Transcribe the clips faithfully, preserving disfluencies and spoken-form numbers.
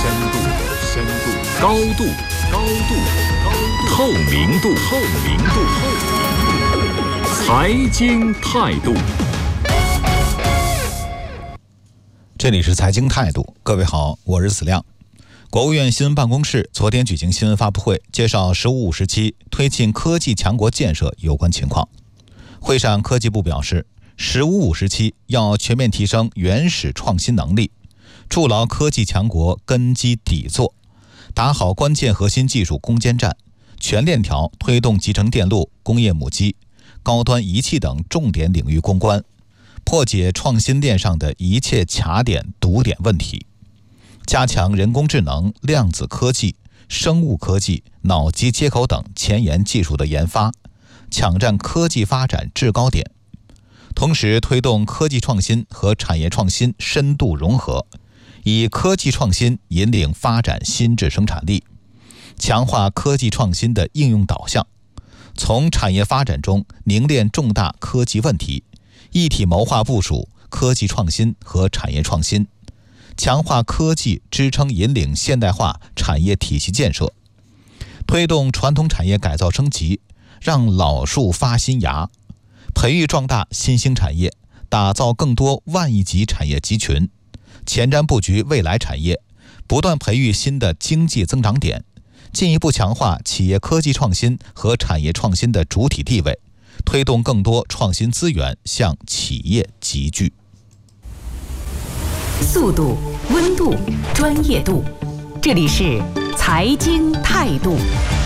深度，深度，高度，高度，高度，透明度，透明度，透明度，财经态度。 这里是财经态度，各位好，我是子亮。国务院新闻办公室昨天举行新闻发布会，介绍“十五五”时期推进科技强国建设有关情况。会上，科技部表示，“十五五”时期要全面提升原始创新能力，筑牢科技强国根基底座，打好关键核心技术攻坚战，全链条推动集成电路、工业母机、高端仪器等重点领域攻关，破解创新链上的一切卡点、堵点问题，加强人工智能、量子科技、生物科技、脑机接口等前沿技术的研发，抢占科技发展制高点。同时推动科技创新和产业创新深度融合，以科技创新引领发展新质生产力，强化科技创新的应用导向，从产业发展中凝练重大科技问题，一体谋划部署科技创新和产业创新，强化科技支撑引领现代化产业体系建设，推动传统产业改造升级，让老树发新芽，培育壮大新兴产业，打造更多万亿级产业集群，前瞻布局未来产业，不断培育新的经济增长点，进一步强化企业科技创新和产业创新的主体地位，推动更多创新资源向企业集聚。 速度、温度、专业度，这里是财经态度。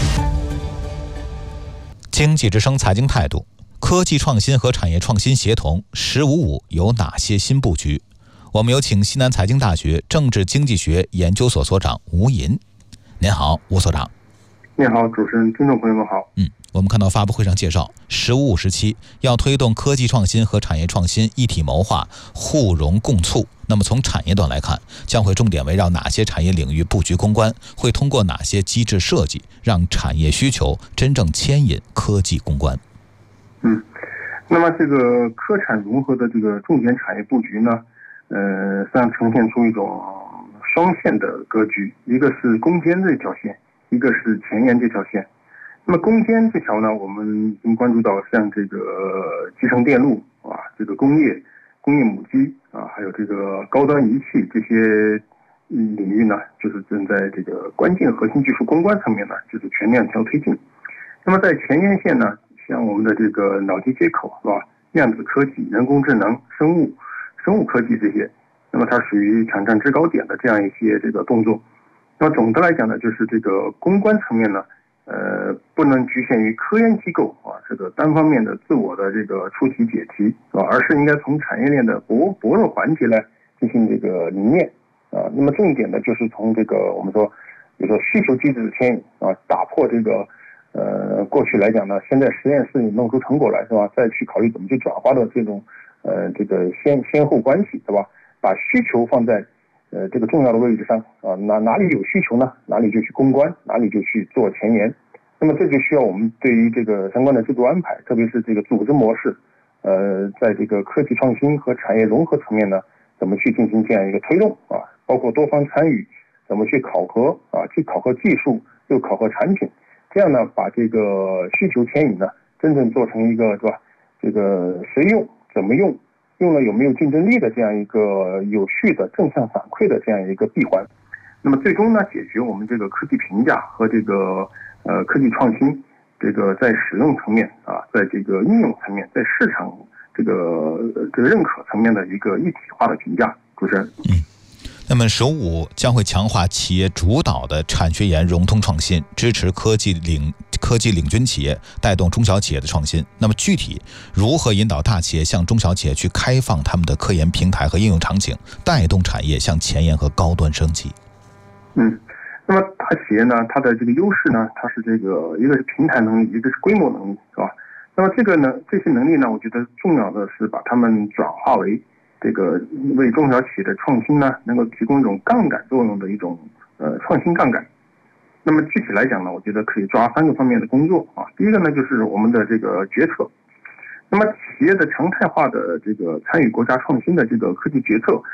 经济之声财经态度，科技创新和产业创新协同“十五五”有哪些新布局？我们有请西南财经大学政治经济学研究所所长吴银。您好，吴所长。 您好，主持人，听众朋友们好。 嗯，我们看到发布会上介绍，“十五五”时期要推动科技创新和产业创新一体谋划，互融共促。那么从产业端来看，将会重点围绕哪些产业领域布局攻关？会通过哪些机制设计，让产业需求真正牵引科技攻关？ 嗯，那么这个科产融合的这个重点产业布局呢，呃，实际上呈现出一种双线的格局，一个是攻坚这条线，一个是前沿这条线。那么攻坚这条呢，我们已经关注到像这个集成电路啊，这个工业、工业母机啊，还有这个高端仪器这些领域呢，就是正在这个关键核心技术攻关层面呢，就是全链条推进。那么在前沿线呢，像我们的这个脑机接口是吧，量子科技、人工智能、生物、生物科技这些，那么它属于抢占制高点的这样一些这个动作。那么总的来讲呢，就是这个攻关层面呢，呃，不能局限于科研机构啊这个单方面的自我的这个出题解题是吧，而是应该从产业链的薄薄弱环节来进行这个凝练啊。那么重点的就是从这个我们说，比如说需求机制的牵引啊，打破这个呃过去来讲呢，先在实验室里弄出成果来是吧，再去考虑怎么去转化到这种呃这个先先后关系是吧，把需求放在呃，这个重要的位置上啊，哪哪里有需求呢？哪里就去攻关，哪里就去做前沿。那么这就需要我们对于这个相关的制度安排，特别是这个组织模式，呃，在这个科技创新和产业融合层面呢，怎么去进行这样一个推动啊？包括多方参与，怎么去考核啊？既考核技术，又考核产品，这样呢，把这个需求牵引呢，真正做成一个是吧？这个谁用，怎么用？用了有没有竞争力的这样一个有序的正向反馈的这样一个闭环，那么最终呢，解决我们这个科技评价和这个呃科技创新这个在使用层面啊，在这个应用层面，在市场这个这个认可层面的一个一体化的评价。主持人， 嗯。那么“十五五”将会强化企业主导的产学研融通创新，支持科技领科技领军企业，带动中小企业的创新。那么具体如何引导大企业向中小企业去开放他们的科研平台和应用场景，带动产业向前沿和高端升级？ 嗯，那么大企业呢，它的这个优势呢，它是这个一个是平台能力，一个是规模能力，是吧？那么这个呢，这些能力呢，我觉得重要的是把它们转化为这个为中小企业的创新呢，能够提供一种杠杆作用的一种呃创新杠杆。那么具体来讲呢，我觉得可以抓三个方面的工作啊。第一个呢，就是我们的这个决策。那么企业的常态化的这个参与国家创新的这个科技决策，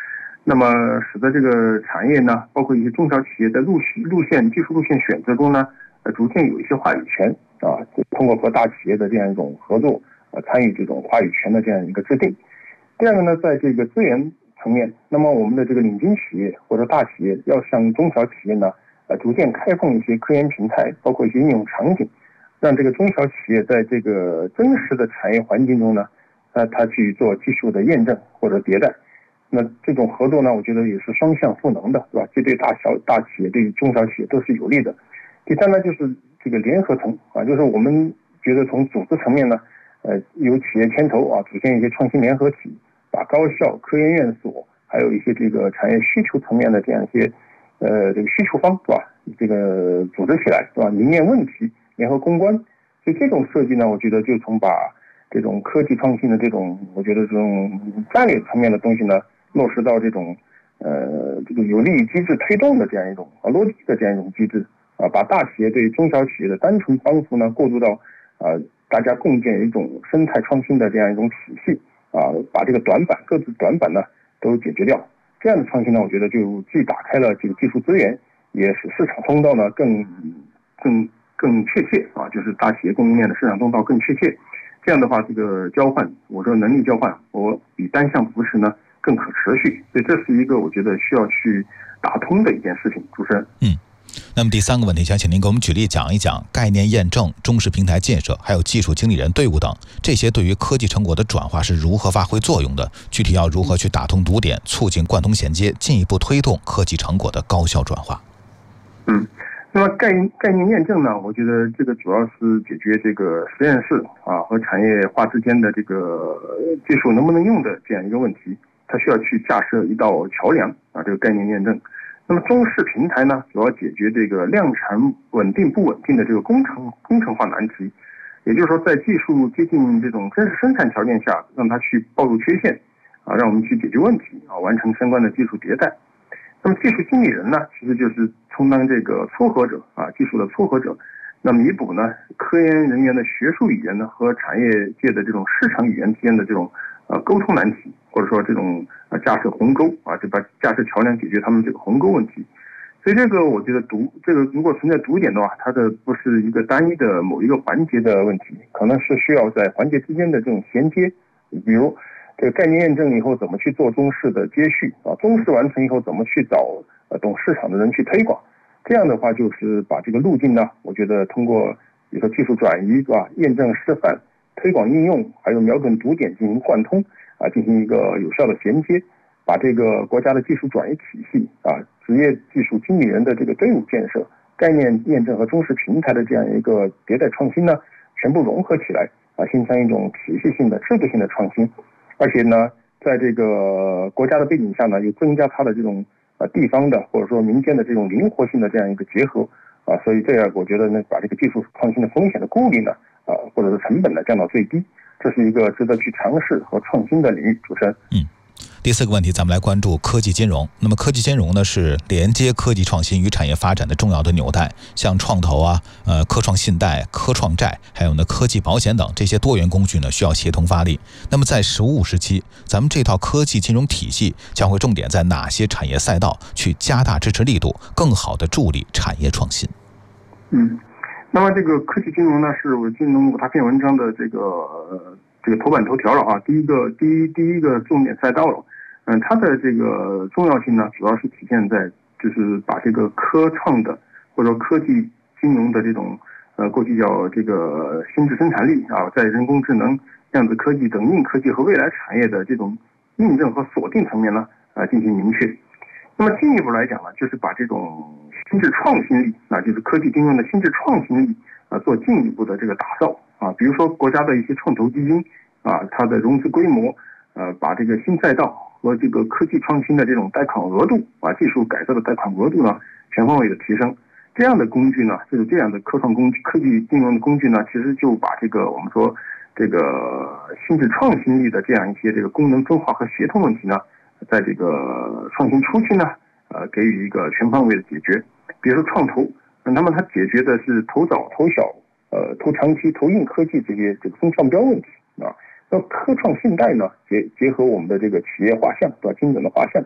那么使得这个产业呢，包括一些中小企业在路路线技术路线选择中呢，呃，逐渐有一些话语权啊，通过和大企业的这样一种合作，呃，参与这种话语权的这样一个制定。第二个呢，在这个资源层面，那么我们的这个领军企业或者大企业要向中小企业呢，呃，逐渐开放一些科研平台，包括一些应用场景，让这个中小企业在这个真实的产业环境中呢，呃，它去做技术的验证或者迭代。那这种合作呢，我觉得也是双向赋能的，对吧？这对大小大企业、对中小企业都是有利的。第三呢，就是这个联合层啊，就是我们觉得从组织层面呢，呃，由企业牵头啊，组建一些创新联合体，把高校、科研院所，还有一些这个产业需求层面的这样一些呃这个需求方，对吧？这个组织起来，对吧？凝练问题，联合攻关。所以这种设计呢，我觉得就从把这种科技创新的这种，我觉得这种战略层面的东西呢，落实到这种呃这个有利于机制推动的这样一种啊逻辑的这样一种机制啊，把大企业对中小企业的单纯帮扶呢，过渡到啊大家共建一种生态创新的这样一种体系啊，把这个短板各自短板呢都解决掉。这样的创新呢，我觉得就既打开了这个技术资源，也使市场通道呢更更更确切啊，就是大企业供应链的市场通道更确切。这样的话，这个交换，我说能力交换，我比单向扶持呢更可持续，所以这是一个我觉得需要去打通的一件事情。主持人， 嗯，那么第三个问题，想请您给我们举例讲一讲概念验证、中实平台建设，还有技术经理人队伍等，这些对于科技成果的转化是如何发挥作用的？具体要如何去打通堵点，促进贯通衔接，进一步推动科技成果的高效转化？ 嗯。那么概概念验证呢，我觉得这个主要是解决这个实验室啊和产业化之间的这个技术能不能用的这样一个问题，它需要去架设一道桥梁啊，这个概念验证。那么中视平台呢，主要解决这个量产稳定不稳定的这个工程工程化难题，也就是说，在技术接近这种真实生产条件下，让它去暴露缺陷啊，让我们去解决问题啊，完成相关的技术迭代。那么技术经理人呢，其实就是充当这个撮合者啊，技术的撮合者，那弥补呢科研人员的学术语言呢和产业界的这种市场语言之间的这种呃沟通难题，或者说这种呃架设鸿沟啊，就把架设桥梁解决他们这个鸿沟问题。所以这个我觉得堵这个如果存在堵点的话，它的不是一个单一的某一个环节的问题，可能是需要在环节之间的这种衔接，比如。这个概念验证以后怎么去做中视的接续啊？中视完成以后怎么去找呃懂市场的人去推广？这样的话就是把这个路径呢，我觉得通过比如说技术转移是吧？验证示范、推广应用，还有瞄准堵点进行贯通啊，进行一个有效的衔接，把这个国家的技术转移体系啊、职业技术经理人的这个队伍建设、概念验证和中视平台的这样一个迭代创新呢，全部融合起来啊，形成一种体系性的、制度性的创新。而且呢，在这个国家的背景下呢，又增加它的这种呃地方的或者说民间的这种灵活性的这样一个结合啊，所以这样我觉得呢，把这个技术创新的风险的顾虑呢啊，或者是成本呢降到最低，这是一个值得去尝试和创新的领域。主持人， 嗯。第四个问题，咱们来关注科技金融。那么科技金融呢，是连接科技创新与产业发展的重要的纽带。像创投啊、呃科创信贷、科创债，还有呢科技保险等这些多元工具呢，需要协同发力。那么在“十五”时期，咱们这套科技金融体系将会重点在哪些产业赛道去加大支持力度，更好的助力产业创新？ 嗯，那么这个科技金融呢，是我金融五大篇文章的这个呃这个头版头条了啊，第一个第一第一个重点赛道了。嗯，它的这个重要性呢，主要是体现在就是把这个科创的或者说科技金融的这种呃过去叫这个心智生产力啊，在人工智能、量子科技等硬科技和未来产业的这种印证和锁定层面呢，呃进行明确。那么进一步来讲呢，就是把这种心智创新力啊，就是科技金融的心智创新力啊，做进一步的这个打造啊，比如说国家的一些创投基金啊，它的融资规模呃，把这个新赛道和这个科技创新的这种贷款额度啊，技术改造的贷款额度呢，全方位的提升。这样的工具呢，就是这样的科创工具、科技金融的工具呢，其实就把这个我们说这个心智创新力的这样一些这个功能分化和协同问题呢，在这个创新初期呢，呃，给予一个全方位的解决。比如说创投，那么它解决的是投早、投小、呃，投长期、投硬科技这些这个风向标问题啊。那科创信贷呢，结结合我们的这个企业画像，对吧？精准的画像，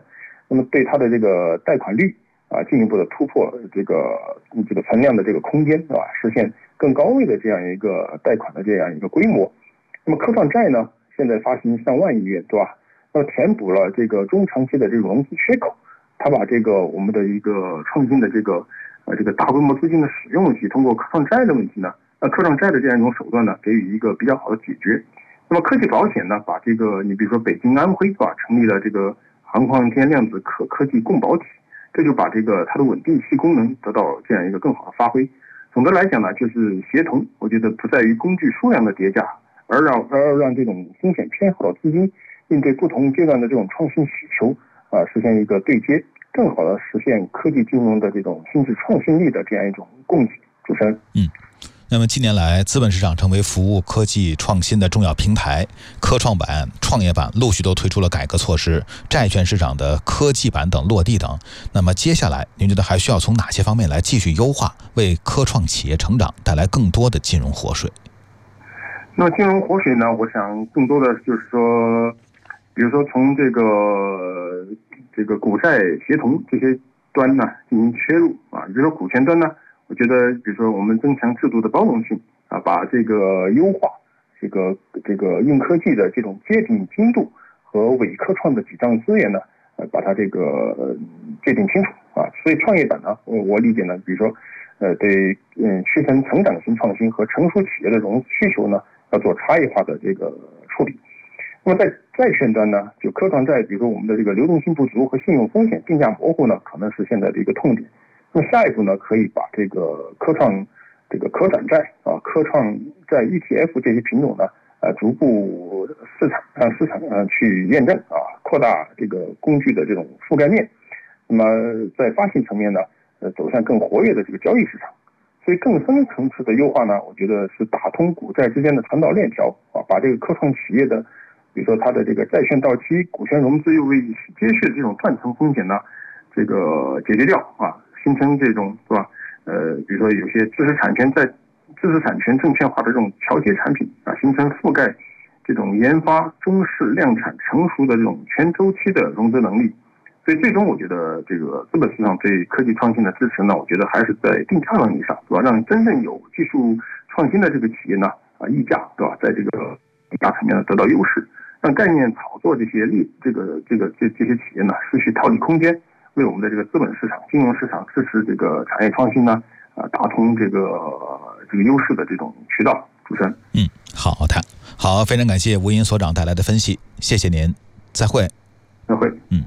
那么对它的这个贷款率啊进一步的突破这个这个存量的这个空间，是吧？实现更高位的这样一个贷款的这样一个规模。那么科创债呢，现在发行上万亿元，对吧？那么填补了这个中长期的这种融资缺口，它把这个我们的一个创新的这个呃这个大规模资金的使用问题，通过科创债的问题呢，那科创债的这样一种手段呢，给予一个比较好的解决。那么科技保险呢，把这个你比如说北京、安徽是吧，成立了这个航空航天量子可科技共保体，这就把这个它的稳定器功能得到这样一个更好的发挥。总的来讲呢，就是协同，我觉得不在于工具数量的叠加，而让而要让这种风险偏好的资金应对不同阶段的这种创新需求啊、呃，实现一个对接，更好的实现科技金融的这种新质创新力的这样一种供给。主持人， 嗯。那么近年来，资本市场成为服务科技创新的重要平台，科创板、创业板陆续都推出了改革措施，债券市场的科技板等落地等。那么接下来，您觉得还需要从哪些方面来继续优化，为科创企业成长带来更多的金融活水？ 那么金融活水呢，我想更多的就是说，比如说从这个这个股债协同这些端呢进行切入啊，比如说股权端呢。我觉得，比如说我们增强制度的包容性啊，把这个优化这个这个硬科技的这种接顶精度和伪科创的几账资源呢，呃，把它这个呃界定清楚啊。所以创业板呢，我我理解呢，比如说，呃，对嗯区分成长型创新和成熟企业的融资需求呢，要做差异化的这个处理。那么在债券端呢，就科创债，比如说我们的这个流动性不足和信用风险定价模糊呢，可能是现在的一个痛点。那么下一步呢，可以把这个科创、这个可转债啊、科创债 E T F 这些品种呢，呃，逐步市场让市场呃去验证啊，扩大这个工具的这种覆盖面。那么在发行层面呢，呃，走向更活跃的这个交易市场。所以更深层次的优化呢，我觉得是打通股债之间的传导链条啊，把这个科创企业的，比如说它的这个债券到期、股权融资又未接续的这种断层风险呢，这个解决掉啊。形成这种是吧？呃，比如说有些知识产权在知识产权证券化的这种调节产品啊，形成覆盖这种研发、中试、量产、成熟的这种全周期的融资能力。所以最终我觉得这个资本市场对科技创新的支持呢，我觉得还是在定价能力上，对吧？让真正有技术创新的这个企业呢，啊，溢价，对吧？在这个溢价层面呢得到优势，让概念炒作这些利这个这个这这些企业呢失去套利空间。为我们的这个资本市场、金融市场支持这个产业创新呢，啊，打通这个这个优势的这种渠道。主持人， 嗯，好的，好，非常感谢吴银所长带来的分析，谢谢您，再会， 再会， 嗯。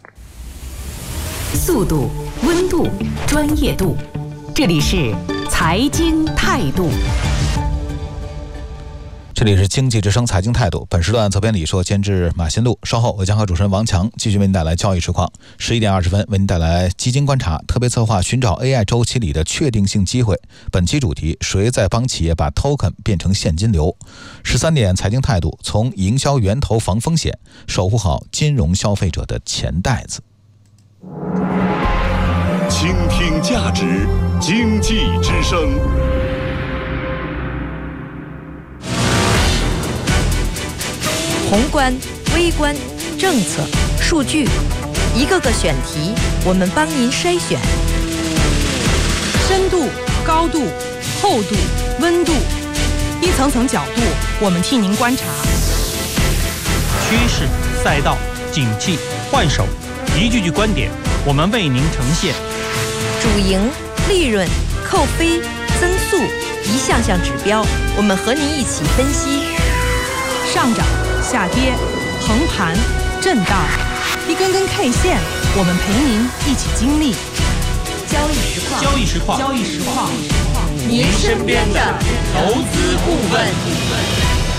速度、温度、专业度，这里是财经态度。 这里是经济之声财经态度，本时段责编李硕，监制马新路。稍后我将和主持人王强继续为您带来交易实况。十一点二十分为您带来基金观察特别策划，寻找 A I 周期里的确定性机会。本期主题：谁在帮企业把 token 变成现金流？十三点财经态度，从营销源头防风险，守护好金融消费者的钱袋子。 倾听价值，经济之声。 宏观、微观、政策、数据，一个个选题，我们帮您筛选。 深度、高度、厚度、温度，一层层角度，我们替您观察。 趋势、赛道、景气、换手，一句句观点，我们为您呈现。 主营、利润、扣非、增速，一项项指标，我们和您一起分析。 上涨、下跌、横盘、震荡，一根根 K 线，我们陪您一起经历。 交易实况， 交易实况， 交易实况， 您身边的投资顾问。